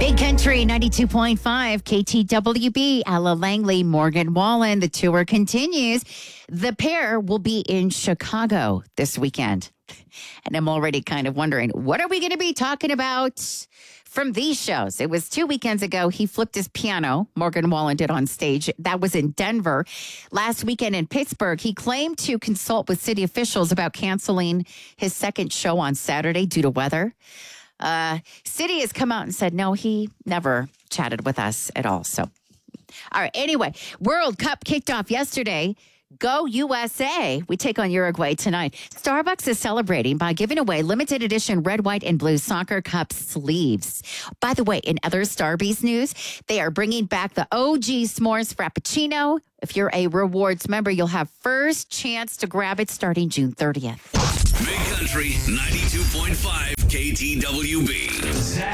Big Country 92.5 KTWB, Ella Langley, Morgan Wallen. The tour continues. The pair will be in Chicago this weekend. And I'm already kind of wondering, what are we going to be talking about from these shows? It was 2 weekends ago. He flipped his piano. Morgan Wallen did on stage. That was in Denver. Last weekend in Pittsburgh, he claimed to consult with city officials about canceling his second show on Saturday due to weather. City has come out and said, no, he never chatted with us at all. So, all right. Anyway, World Cup kicked off yesterday. Go USA. We take on Uruguay tonight. Starbucks is celebrating by giving away limited edition red, white, and blue soccer cup sleeves. By the way, in other Starbucks news, they are bringing back the OG S'mores Frappuccino. If you're a rewards member, you'll have first chance to grab it starting June 30th. Big Country 92.5 KTWB.